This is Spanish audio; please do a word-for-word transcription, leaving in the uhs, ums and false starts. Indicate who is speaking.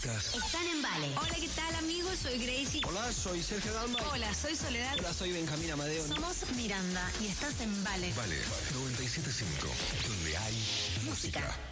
Speaker 1: Están en Vale.
Speaker 2: Hola, ¿qué tal, amigos? Soy Gracie.
Speaker 3: Hola, soy Sergio Dalma.
Speaker 2: Hola, soy Soledad.
Speaker 3: Hola, soy Benjamín Amadeo.
Speaker 1: Somos Miranda y estás en Vale.
Speaker 4: Vale, noventa y siete punto cinco, donde hay música.